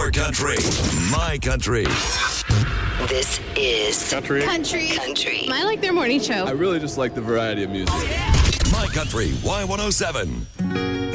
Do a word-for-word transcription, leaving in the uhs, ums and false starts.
Your country, my country. This is Country. Country. Country. I like their morning show. I really just like the variety of music. My Country Y one oh seven.